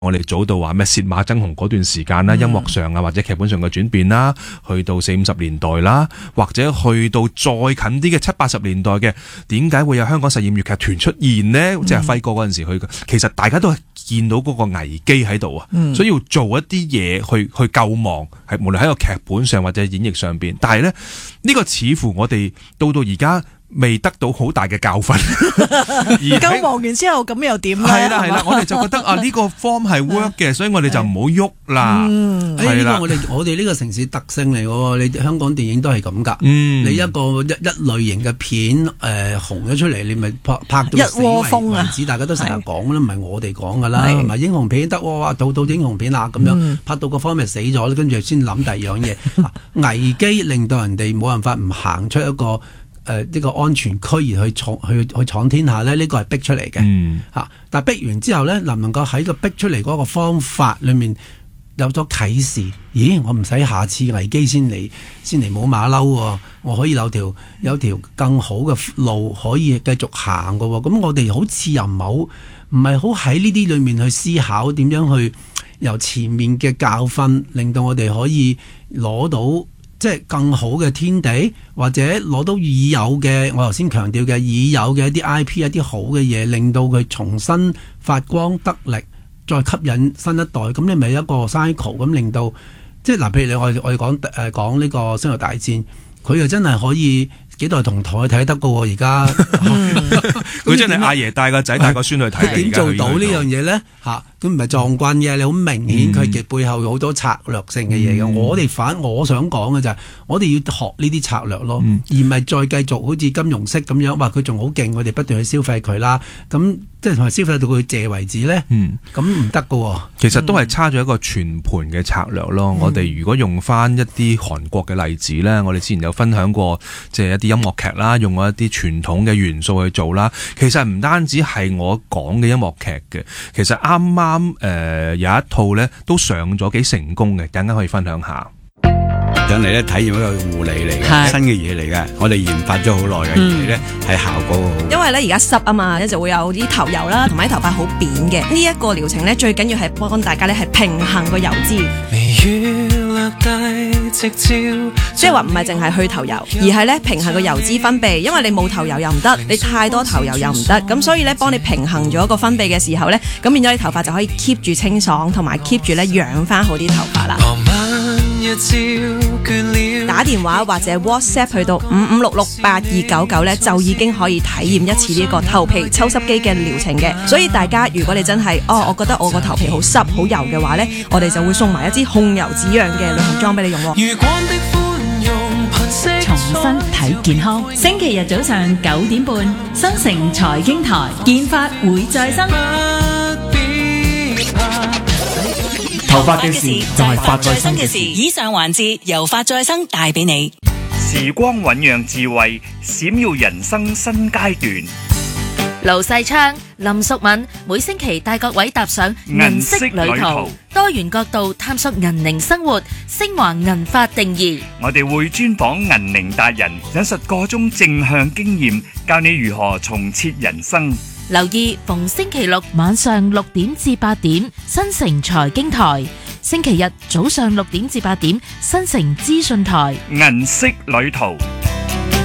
我哋早到話咩薛馬爭雄嗰段時間啦，音樂上啊或者劇本上嘅轉變啦，去到40-50年代啦，或者去到再近啲嘅70-80年代嘅，點解會有香港實驗粵劇團出現呢？即係輝哥嗰陣時去，其實大家都係見到嗰個危機喺度啊，所以要做一啲嘢去救亡，係無論喺個劇本上或者演繹上邊。但係咧呢個似乎我哋到而家未得到好大嘅教訓， 救亡完之後咁又點咧？ 係啦，我哋就覺得呢個 form 係 work 嘅，所以我哋就唔好喐啦。係啦， 我哋呢個城市特性嚟嘅，你香港電影都係咁噶。你一個一類型嘅片紅咗出嚟，你咪拍到死為止，大家都成日講啦，唔係我哋講噶啦，唔係英雄片得哇，到英雄片啦咁樣，拍到個方面死咗，跟住先諗第二樣嘢。危機令到人哋冇辦法唔行出一個呢個安全區而去闖天下咧，呢個係逼出嚟嘅。但係逼完之後咧，能唔能夠喺個逼出嚟嗰個方法裏面有咗啟示？咦，我唔使下次危機先嚟冇馬騮喎，我可以有條更好嘅路可以繼續行㗎喎。咁我哋好似又唔係好喺呢啲裏面去思考點樣去由前面嘅教訓，令到我哋可以攞到即係更好嘅天地，或者攞到已有嘅，我頭先強調嘅已有嘅一啲 IP 一啲好嘅嘢，令到佢重新發光得力，再吸引新一代。咁你咪一個 cycle 咁令到，即係嗱，譬如我哋講呢個星球大戰，佢又真係可以幾代同台睇得過而家。 佢真係阿爺帶個仔帶個孫去睇。 點做到呢樣嘢咧？咁唔係撞棍嘅，你好明顯佢嘅背後有好多策略性嘅嘢嘅。我想講嘅就係，我哋要學呢啲策略咯，而唔係再繼續好似金融式咁樣，話佢仲好勁，我哋不斷去消費佢啦。咁即係同埋消費到佢謝為止咧，咁唔得㗎。 其實都係差咗一個全盤嘅策略咯。我哋如果用翻一啲韓國嘅例子咧，我哋之前有分享過，即係一啲音樂劇啦，用一啲傳統嘅元素去做啦。其實唔單止係我講嘅音樂劇嘅，其實啱啱有一套咧都上咗幾成功嘅，等間可以分享下。 上嚟咧體驗一個護理嚟嘅新嘅嘢嚟嘅，我哋研發咗好耐嘅嘢咧，係效果好。 因為咧而家濕啊嘛，咧就會有啲頭油啦，同埋啲頭髮好扁嘅。呢一個療程咧最緊要係幫大家咧係平衡個油脂，即係話唔係淨係去頭油，而係咧平衡個油脂分泌。因為你冇頭油又唔得，你太多頭油又唔得，咁所以咧幫你平衡咗個分泌嘅時候咧，咁變咗你頭髮就可以 keep 住清爽，同埋 keep 住咧養翻好啲頭髮啦。打電話或者 WhatsApp 去到55668299咧，就已經可以體驗一次呢個頭皮抽濕機嘅療程嘅。所以大家如果你真係我覺得我個頭皮好濕好油嘅話咧，我哋就會送埋一支控油止癢嘅旅行裝俾你用。 重新睇健康，星期日早上9點半，新城財經台，健髮會再生。 頭髮嘅事就係髮再生嘅事。 以上環節由髮再生帶俾你。 時光醞釀智慧，閃耀人生新階段。 盧世昌、林淑敏每星期帶各位踏上銀色旅途，多元角度探索銀齡生活，升華銀髮定義。 我哋會專訪銀齡達人，引述各種正向經驗，教你如何重設人生。 留意逢星期六晚上6點至8點，新城財經台；星期日早上6點至8點，新城資訊台。 銀色旅途。